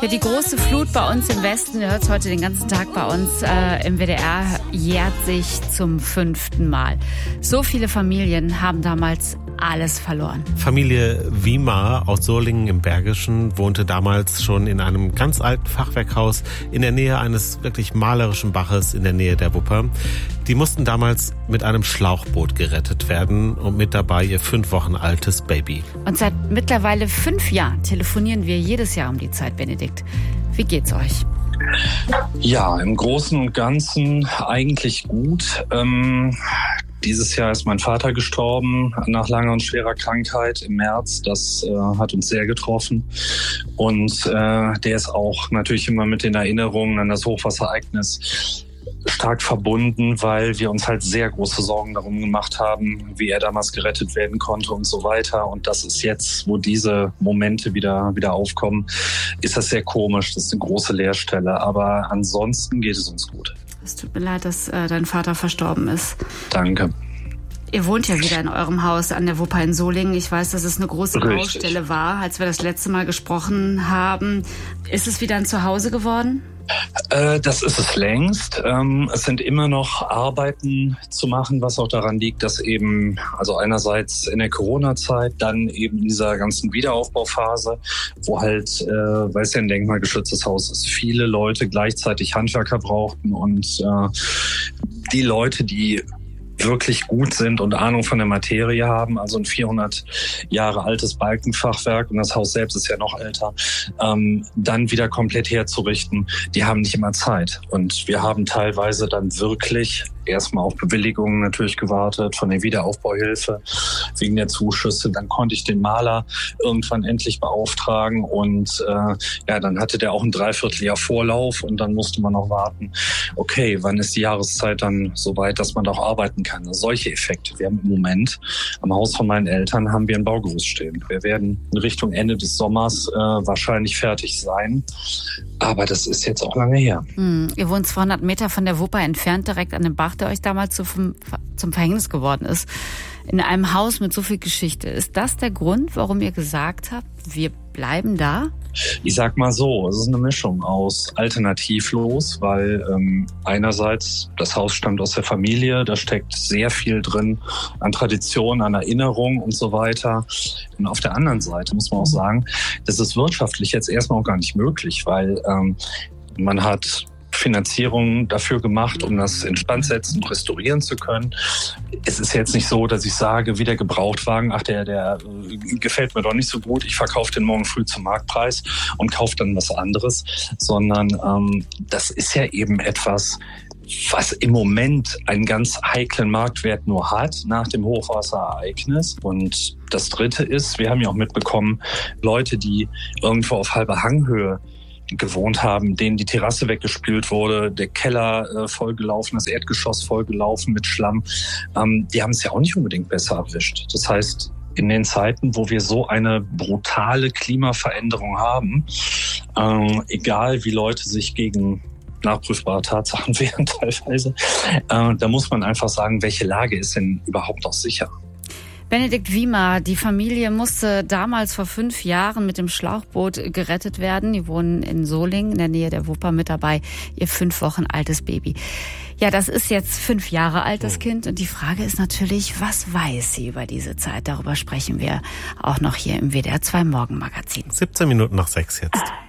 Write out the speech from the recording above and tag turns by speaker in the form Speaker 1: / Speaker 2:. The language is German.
Speaker 1: Ja, die große Flut bei uns im Westen, ihr hört es heute den ganzen Tag bei uns im WDR, jährt sich zum 5. Mal. So viele Familien haben damals alles verloren.
Speaker 2: Familie Wimar aus Solingen im Bergischen wohnte damals schon in einem ganz alten Fachwerkhaus in der Nähe eines wirklich malerischen Baches in der Nähe der Wupper. Die mussten damals mit einem Schlauchboot gerettet werden und mit dabei ihr 5 Wochen altes Baby.
Speaker 1: Und seit mittlerweile 5 Jahren telefonieren wir jedes Jahr um die Zeit, Benedikt. Wie geht's euch?
Speaker 3: Ja, im Großen und Ganzen eigentlich gut. Dieses Jahr ist mein Vater gestorben nach langer und schwerer Krankheit im März. Das hat uns sehr getroffen. Und der ist auch natürlich immer mit den Erinnerungen an das Hochwasserereignis stark verbunden, weil wir uns halt sehr große Sorgen darum gemacht haben, wie er damals gerettet werden konnte und so weiter. Und das ist jetzt, wo diese Momente wieder aufkommen, ist das sehr komisch. Das ist eine große Leerstelle. Aber ansonsten geht es uns gut.
Speaker 1: Es tut mir leid, dass dein Vater verstorben ist.
Speaker 3: Danke.
Speaker 1: Ihr wohnt ja wieder in eurem Haus an der Wupper in Solingen. Ich weiß, dass es eine große Baustelle war, als wir das letzte Mal gesprochen haben. Ist es wieder ein Zuhause geworden?
Speaker 3: Das ist es längst. Es sind immer noch Arbeiten zu machen, was auch daran liegt, dass eben, also einerseits in der Corona-Zeit, dann eben in dieser ganzen Wiederaufbauphase, wo halt, weil es ja ein denkmalgeschütztes Haus ist, viele Leute gleichzeitig Handwerker brauchten und die Leute, die wirklich gut sind und Ahnung von der Materie haben, also ein 400 Jahre altes Balkenfachwerk und das Haus selbst ist ja noch älter, dann wieder komplett herzurichten, die haben nicht immer Zeit. Und wir haben teilweise dann wirklich erstmal auf Bewilligungen natürlich gewartet von der Wiederaufbauhilfe wegen der Zuschüsse. Dann konnte ich den Maler irgendwann endlich beauftragen und dann hatte der auch ein Dreivierteljahr Vorlauf und dann musste man noch warten, okay, wann ist die Jahreszeit dann so weit, dass man doch arbeiten kann. Also solche Effekte. Wir haben im Moment am Haus von meinen Eltern haben wir ein Baugerüst stehen. Wir werden in Richtung Ende des Sommers wahrscheinlich fertig sein. Aber das ist jetzt auch lange her.
Speaker 1: Ihr wohnt 200 Meter von der Wupper entfernt, direkt an dem Bach, der euch damals zum Verhängnis geworden ist. In einem Haus mit so viel Geschichte. Ist das der Grund, warum ihr gesagt habt, wir bleiben da?
Speaker 3: Ich sag mal so, es ist eine Mischung aus alternativlos, weil einerseits das Haus stammt aus der Familie, da steckt sehr viel drin an Tradition, an Erinnerung und so weiter. Und auf der anderen Seite muss man auch sagen, das ist wirtschaftlich jetzt erstmal auch gar nicht möglich, weil man hat Finanzierung dafür gemacht, um das instand setzen und restaurieren zu können. Es ist jetzt nicht so, dass ich sage, wie der Gebrauchtwagen, der gefällt mir doch nicht so gut, ich verkaufe den morgen früh zum Marktpreis und kaufe dann was anderes, sondern das ist ja eben etwas, was im Moment einen ganz heiklen Marktwert nur hat nach dem Hochwasserereignis. Und das Dritte ist, wir haben ja auch mitbekommen, Leute, die irgendwo auf halber Hanghöhe gewohnt haben, denen die Terrasse weggespült wurde, der Keller vollgelaufen, das Erdgeschoss vollgelaufen mit Schlamm, die haben es ja auch nicht unbedingt besser erwischt. Das heißt, in den Zeiten, wo wir so eine brutale Klimaveränderung haben, egal wie Leute sich gegen nachprüfbare Tatsachen wehren teilweise, da muss man einfach sagen, welche Lage ist denn überhaupt noch sicher?
Speaker 1: Benedikt Wimar, die Familie musste damals vor 5 Jahren mit dem Schlauchboot gerettet werden. Die wohnen in Solingen, in der Nähe der Wupper, mit dabei, ihr 5 Wochen altes Baby. Ja, das ist jetzt 5 Jahre alt, das Kind. Und die Frage ist natürlich, was weiß sie über diese Zeit? Darüber sprechen wir auch noch hier im WDR 2 Morgenmagazin.
Speaker 2: 17 Minuten nach 6 jetzt.